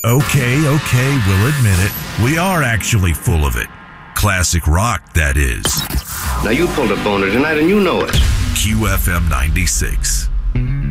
Okay, we'll admit it. We are actually full of it. Classic rock, that is. Now you pulled a boner tonight and you know it. QFM 96.